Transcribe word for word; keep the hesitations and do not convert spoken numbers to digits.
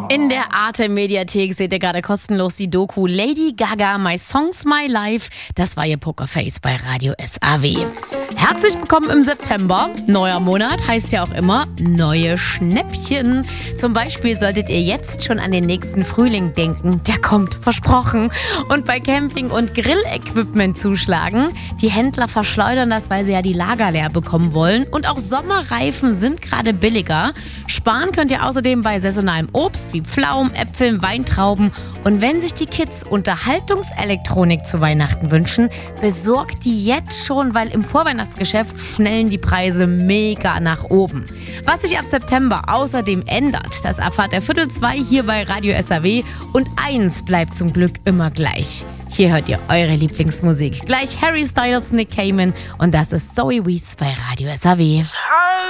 In der Arte-Mediathek seht ihr gerade kostenlos die Doku Lady Gaga, My Songs, My Life. Das war ihr Pokerface bei Radio S A W. Herzlich willkommen im September. Neuer Monat heißt ja auch immer neue Schnäppchen. Zum Beispiel solltet ihr jetzt schon an den nächsten Frühling denken. Der kommt, versprochen. Und bei Camping- und Grillequipment zuschlagen. Die Händler verschleudern das, weil sie ja die Lager leer bekommen wollen. Und auch Sommerreifen sind gerade billiger. Sparen könnt ihr außerdem bei saisonalem Obst wie Pflaumen, Äpfeln, Weintrauben. Und wenn sich die Kids Unterhaltungselektronik zu Weihnachten wünschen, besorgt die jetzt schon, weil im Vorweihnachtsgeschäft schnellen die Preise mega nach oben. Was sich ab September außerdem ändert, das erfahrt ihr Viertel zwei hier bei Radio S A W. Und eins bleibt zum Glück immer gleich. Hier hört ihr eure Lieblingsmusik. Gleich Harry Styles, Nick Cayman und das ist Zoe Wees bei Radio S A W.